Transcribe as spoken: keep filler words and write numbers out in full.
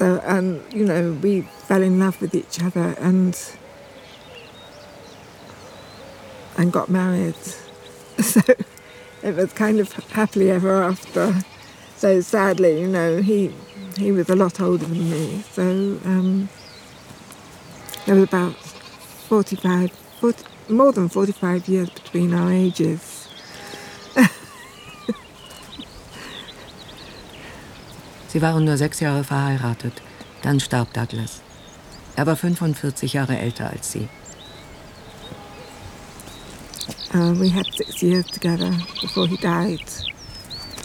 So, and, you know, we fell in love with each other and and got married. So it was kind of happily ever after. So sadly, you know, he he was a lot older than me. So um, there was about forty-five, forty, more than forty-five years between our ages. Sie waren nur sechs Jahre verheiratet. Dann starb Douglas. Er war fünfundvierzig Jahre älter als sie. Uh, we had six years together before he died.